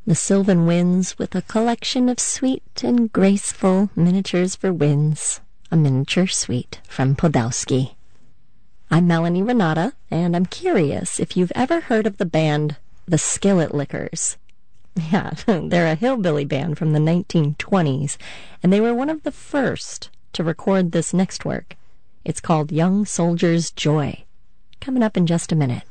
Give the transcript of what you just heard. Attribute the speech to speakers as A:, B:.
A: The Sylvan Winds with a collection of sweet and graceful miniatures for winds. A miniature suite from Podolsky. I'm Melanie Renata, and I'm curious if you've ever heard of the band The Skillet Lickers. Yeah, they're a hillbilly band from the 1920s, and they were one of the first to record this next work. It's called Young Soldier's Joy. Coming up in just a minute.